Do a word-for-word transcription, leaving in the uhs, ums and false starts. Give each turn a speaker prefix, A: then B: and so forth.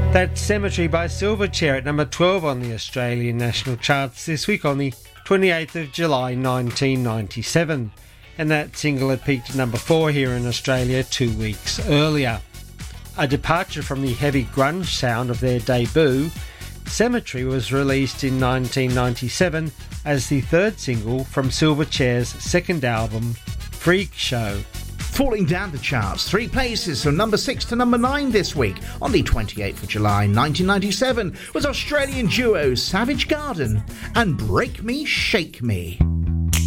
A: That's Cemetery by Silverchair at number twelve on the Australian national charts this week on the twenty-eighth of July nineteen ninety-seven. And that single had peaked at number four here in Australia two weeks earlier. A departure from the heavy grunge sound of their debut, Cemetery was released in nineteen ninety-seven as the third single from Silverchair's second album, Freak Show.
B: Falling down the charts, three places from number six to number nine this week. On the twenty-eighth of July nineteen ninety-seven was Australian duo Savage Garden and Break Me, Shake Me.